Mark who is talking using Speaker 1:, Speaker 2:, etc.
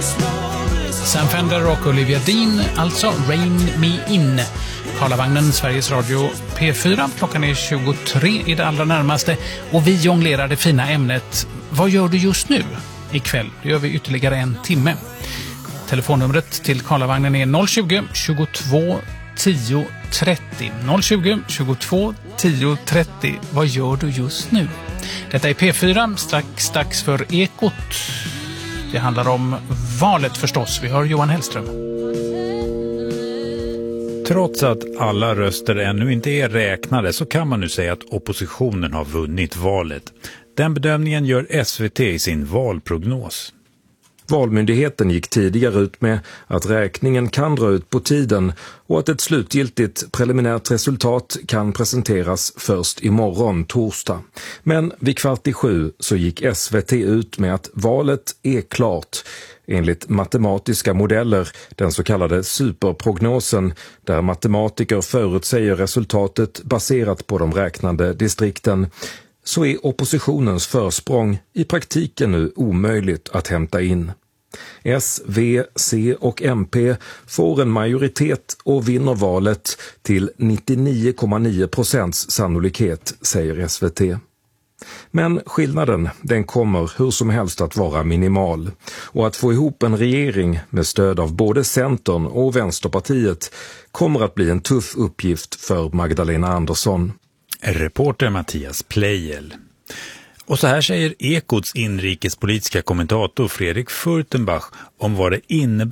Speaker 1: Sam Fender och Olivia Dean, alltså Rain Me In. Karlavagnen, Sveriges Radio P4. Klockan är 23 i det allra närmaste. Och vi jonglerar det fina ämnet. Vad gör du just nu? Ikväll gör vi ytterligare en timme. Telefonnumret till Karlavagnen är 020 22 10 30. 020 22 10 30. Vad gör du just nu? Detta är P4, strax dags för Ekot. Det handlar om valet förstås. Vi hör Johan Hellström.
Speaker 2: Trots att alla röster ännu inte är räknade så kan man nu säga att oppositionen har vunnit valet. Den bedömningen gör SVT i sin valprognos.
Speaker 3: Valmyndigheten gick tidigare ut med att räkningen kan dra ut på tiden och att ett slutgiltigt preliminärt resultat kan presenteras först imorgon, torsdag. Men vid 6:15 så gick SVT ut med att valet är klart. Enligt matematiska modeller, den så kallade superprognosen, där matematiker förutsäger resultatet baserat på de räknade distrikten, så är oppositionens försprång i praktiken nu omöjligt att hämta in. S, V, C och MP får en majoritet och vinner valet till 99,9% sannolikhet, säger SVT. Men skillnaden, den kommer hur som helst att vara minimal. Och att få ihop en regering med stöd av både Centern och Vänsterpartiet kommer att bli en tuff uppgift för Magdalena Andersson.
Speaker 2: Reporter Mattias Pleijel. Och så här säger Ekots inrikespolitiska kommentator Fredrik Furtenbach om vad det innebär